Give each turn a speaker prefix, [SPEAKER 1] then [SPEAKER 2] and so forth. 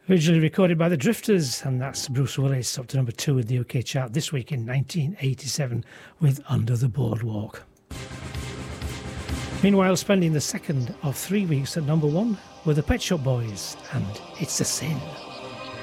[SPEAKER 1] Originally recorded by the Drifters, and that's Bruce Willis, up to number 2 in the UK chart this week in 1987 with Under the Boardwalk. Meanwhile, spending the second of 3 weeks at number 1 were the Pet Shop Boys and It's a Sin.